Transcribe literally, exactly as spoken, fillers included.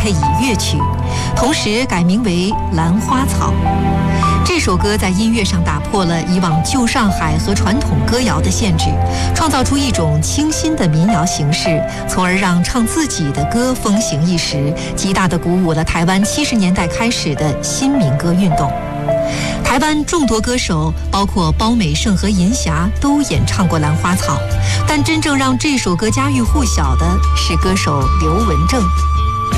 配以乐曲，同时改名为《兰花草》。这首歌在音乐上打破了以往旧上海和传统歌谣的限制，创造出一种清新的民谣形式，从而让唱自己的歌风行一时，极大地鼓舞了台湾七十年代开始的新民歌运动。台湾众多歌手，包括包美胜和银霞，都演唱过《兰花草》，但真正让这首歌家喻户晓的是歌手刘文正。